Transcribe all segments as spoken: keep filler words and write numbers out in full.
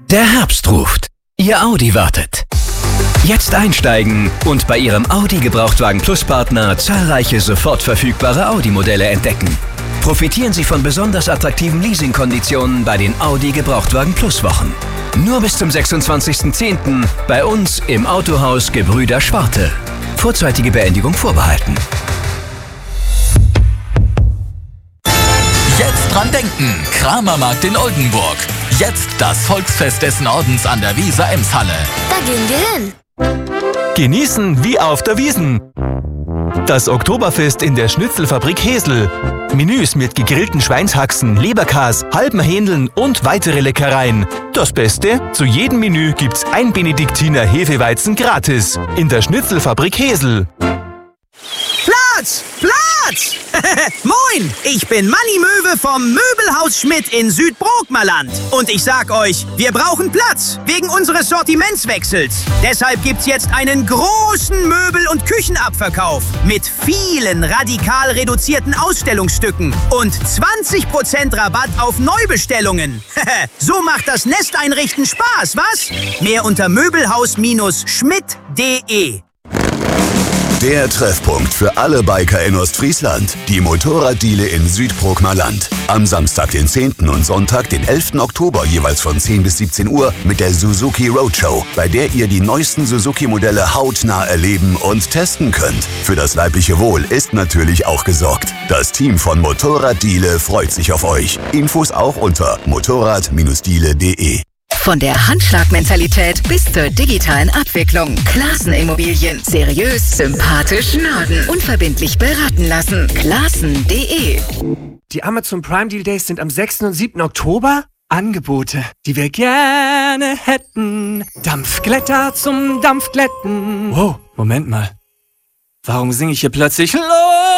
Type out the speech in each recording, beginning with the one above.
Der Herbst ruft. Ihr Audi wartet. Jetzt einsteigen und bei Ihrem Audi Gebrauchtwagen Plus Partner zahlreiche sofort verfügbare Audi-Modelle entdecken. Profitieren Sie von besonders attraktiven Leasingkonditionen bei den Audi Gebrauchtwagen Plus Wochen. Nur bis zum sechsundzwanzigsten zehnten bei uns im Autohaus Gebrüder Schwarte. Vorzeitige Beendigung vorbehalten. Jetzt dran denken, Kramermarkt in Oldenburg. Jetzt das Volksfest des Nordens an der Weser-Ems-Halle. Da gehen wir hin. Genießen wie auf der Wiesn. Das Oktoberfest in der Schnitzelfabrik Hesel. Menüs mit gegrillten Schweinshaxen, Leberkas, halben Hähndeln und weitere Leckereien. Das Beste? Zu jedem Menü gibt's ein Benediktiner Hefeweizen gratis. In der Schnitzelfabrik Hesel. Platz! Platz! Moin! Ich bin Manni Möwe vom Möbelhaus Schmidt in Südbrookmerland. Und ich sag euch, wir brauchen Platz wegen unseres Sortimentswechsels. Deshalb gibt's jetzt einen großen Möbel- und Küchenabverkauf mit vielen radikal reduzierten Ausstellungsstücken und zwanzig Prozent Rabatt auf Neubestellungen. So macht das Nesteinrichten Spaß, was? Mehr unter möbelhaus Schmidt punkt de. Der Treffpunkt für alle Biker in Ostfriesland. Die Motorraddiele in Südbrookmerland. Am Samstag, den zehnten und Sonntag, den elften Oktober, jeweils von zehn bis siebzehn Uhr mit der Suzuki Roadshow, bei der ihr die neuesten Suzuki-Modelle hautnah erleben und testen könnt. Für das leibliche Wohl ist natürlich auch gesorgt. Das Team von Motorraddiele freut sich auf euch. Infos auch unter motorrad diele punkt de. Von der Handschlagmentalität bis zur digitalen Abwicklung. Classen Immobilien. Seriös, sympathisch, Norden. Unverbindlich beraten lassen. Classen punkt de. Die Amazon Prime Deal Days sind am sechsten und siebten Oktober. Angebote, die wir gerne hätten. Dampfglätter zum Dampfglätten. Wow, Moment mal. Warum singe ich hier plötzlich los?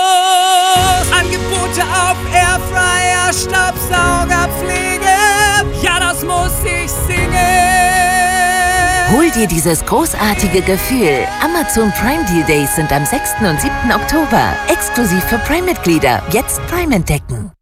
Angebote auf Airfryer, Staubsauger, Pflege. Ja, das muss ich singen. Hol dir dieses großartige Gefühl. Amazon Prime Deal Days sind am sechsten und siebten Oktober. Exklusiv für Prime-Mitglieder. Jetzt Prime entdecken.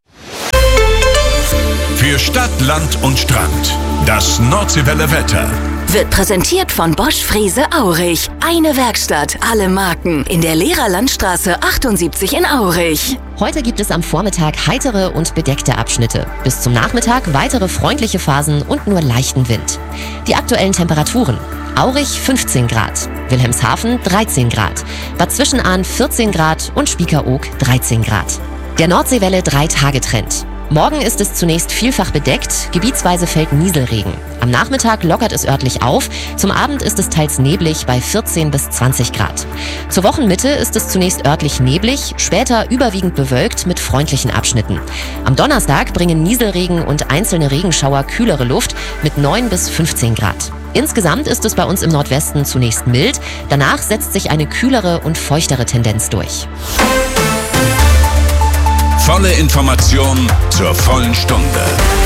Für Stadt, Land und Strand. Das Nordseewelle Wetter. Wird präsentiert von Bosch Frese Aurich. Eine Werkstatt, alle Marken. In der Lehrerlandstraße achtundsiebzig in Aurich. Heute gibt es am Vormittag heitere und bedeckte Abschnitte. Bis zum Nachmittag weitere freundliche Phasen und nur leichten Wind. Die aktuellen Temperaturen. Aurich fünfzehn Grad, Wilhelmshaven dreizehn Grad, Bad Zwischenahn vierzehn Grad und Spiekeroog dreizehn Grad. Der Nordseewelle drei Tage Trend. Morgen ist es zunächst vielfach bedeckt, gebietsweise fällt Nieselregen. Am Nachmittag lockert es örtlich auf, zum Abend ist es teils neblig bei vierzehn bis zwanzig Grad. Zur Wochenmitte ist es zunächst örtlich neblig, später überwiegend bewölkt mit freundlichen Abschnitten. Am Donnerstag bringen Nieselregen und einzelne Regenschauer kühlere Luft mit neun bis fünfzehn Grad. Insgesamt ist es bei uns im Nordwesten zunächst mild, danach setzt sich eine kühlere und feuchtere Tendenz durch. Volle Information zur vollen Stunde.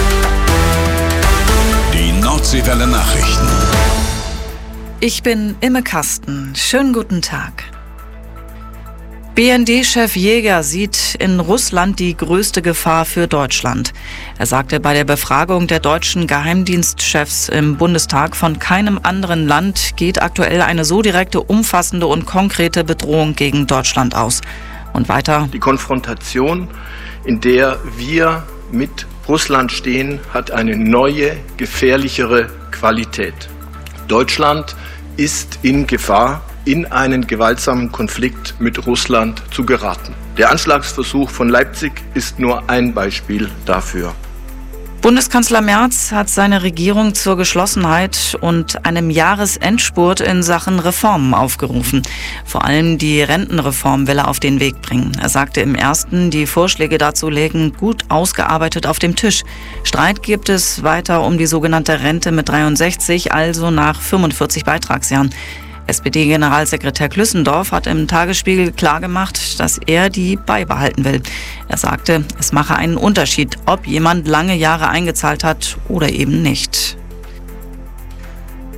Die Nordseewelle Nachrichten. Ich bin Imme Kasten. Schönen guten Tag. B N D-Chef Jäger sieht in Russland die größte Gefahr für Deutschland. Er sagte bei der Befragung der deutschen Geheimdienstchefs im Bundestag, von keinem anderen Land geht aktuell eine so direkte, umfassende und konkrete Bedrohung gegen Deutschland aus. Und weiter. Die Konfrontation, in der wir mit Russland stehen, hat eine neue, gefährlichere Qualität. Deutschland ist in Gefahr, in einen gewaltsamen Konflikt mit Russland zu geraten. Der Anschlagsversuch von Leipzig ist nur ein Beispiel dafür. Bundeskanzler Merz hat seine Regierung zur Geschlossenheit und einem Jahresendspurt in Sachen Reformen aufgerufen. Vor allem die Rentenreform will er auf den Weg bringen. Er sagte im ersten, die Vorschläge dazu lägen gut ausgearbeitet auf dem Tisch. Streit gibt es weiter um die sogenannte Rente mit dreiundsechzig, also nach fünfundvierzig Beitragsjahren. S P D-Generalsekretär Klüssendorf hat im Tagesspiegel klargemacht, dass er die beibehalten will. Er sagte, es mache einen Unterschied, ob jemand lange Jahre eingezahlt hat oder eben nicht.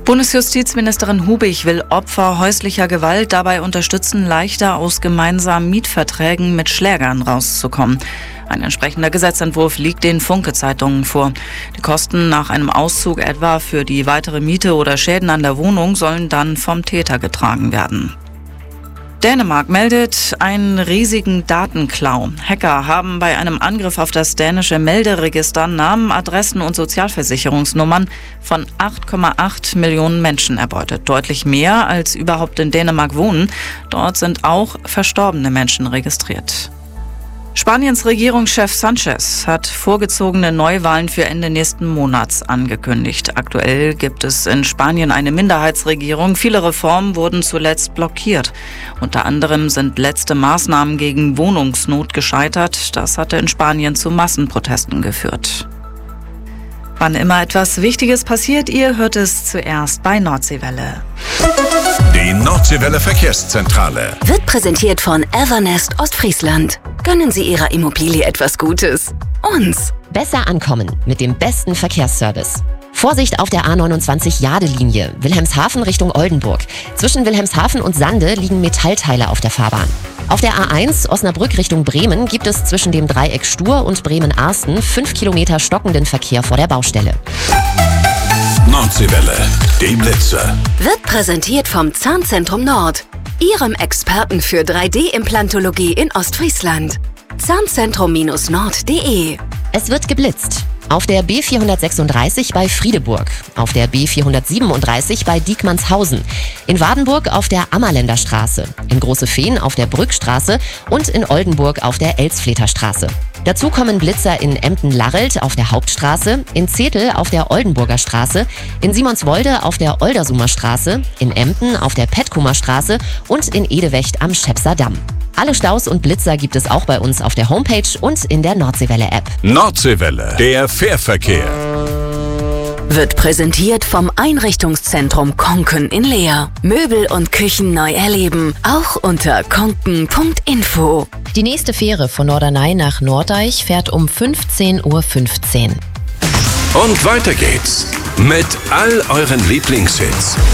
Bundesjustizministerin Hubig will Opfer häuslicher Gewalt dabei unterstützen, leichter aus gemeinsamen Mietverträgen mit Schlägern rauszukommen. Ein entsprechender Gesetzentwurf liegt den Funke-Zeitungen vor. Die Kosten nach einem Auszug etwa für die weitere Miete oder Schäden an der Wohnung sollen dann vom Täter getragen werden. Dänemark meldet einen riesigen Datenklau. Hacker haben bei einem Angriff auf das dänische Melderegister Namen, Adressen und Sozialversicherungsnummern von acht Komma acht Millionen Menschen erbeutet. Deutlich mehr als überhaupt in Dänemark wohnen. Dort sind auch verstorbene Menschen registriert. Spaniens Regierungschef Sanchez hat vorgezogene Neuwahlen für Ende nächsten Monats angekündigt. Aktuell gibt es in Spanien eine Minderheitsregierung. Viele Reformen wurden zuletzt blockiert. Unter anderem sind letzte Maßnahmen gegen Wohnungsnot gescheitert. Das hatte in Spanien zu Massenprotesten geführt. Wann immer etwas Wichtiges passiert, ihr hört es zuerst bei Nordseewelle. Die Nordseewelle Verkehrszentrale Wird präsentiert von Evernest Ostfriesland. Gönnen Sie Ihrer Immobilie etwas Gutes. Uns. Besser ankommen mit dem besten Verkehrsservice. Vorsicht auf der A neunundzwanzig Jade-Linie, Wilhelmshaven Richtung Oldenburg. Zwischen Wilhelmshaven und Sande liegen Metallteile auf der Fahrbahn. Auf der A eins Osnabrück Richtung Bremen gibt es zwischen dem Dreieck Stur und Bremen-Arsten fünf Kilometer stockenden Verkehr vor der Baustelle. Nordseewelle, die Blitzer. Wird präsentiert vom Zahnzentrum Nord. Ihrem Experten für drei D-Implantologie in Ostfriesland. Zahnzentrum Nord punkt de. Es wird geblitzt. Auf der B vierhundertsechsunddreißig bei Friedeburg, auf der B vierhundertsiebenunddreißig bei Diekmannshausen, in Wadenburg auf der Ammerländer Straße, in Große Fehn auf der Brückstraße und in Oldenburg auf der Elsfleter Straße. Dazu kommen Blitzer in Emden-Larrelt auf der Hauptstraße, in Zetel auf der Oldenburger Straße, in Simonswolde auf der Oldersumer Straße, in Emden auf der Petkumer Straße und in Edewecht am Schepser Damm. Alle Staus und Blitzer gibt es auch bei uns auf der Homepage und in der Nordseewelle-App. Nordseewelle, der Fährverkehr. Wird präsentiert vom Einrichtungszentrum Konken in Leer. Möbel und Küchen neu erleben, auch unter konken punkt info. Die nächste Fähre von Norderney nach Nordeich fährt um fünfzehn Uhr fünfzehn. Und weiter geht's mit all euren Lieblingshits.